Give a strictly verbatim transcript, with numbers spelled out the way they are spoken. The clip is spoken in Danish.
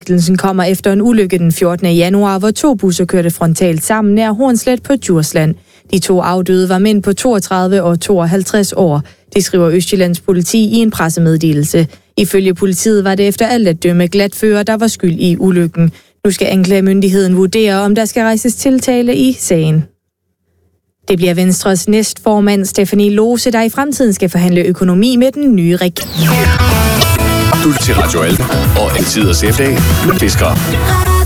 Sigtelsen kommer efter en ulykke den fjortende januar, hvor to busser kørte frontalt sammen nær Hornslet på Djursland. De to afdøde var mænd på toogtredive og tooghalvtreds år. Det skriver Østjyllands politi i en pressemeddelelse. Ifølge politiet var det efter alt at dømme glatfører, der var skyld i ulykken. Nu skal anklagemyndigheden vurdere, om der skal rejses tiltale i sagen. Det bliver Venstres næstformand Stephanie Lose, der i fremtiden skal forhandle økonomi med den nye regering. Du lytter til Radio Alba og en tid at se med Fisker.